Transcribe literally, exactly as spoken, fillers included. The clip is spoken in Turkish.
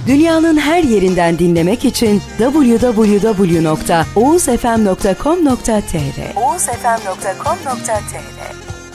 Dünyanın her yerinden dinlemek için double-u double-u double-u nokta oğuz f m nokta com nokta t r oğuz f m nokta com nokta t r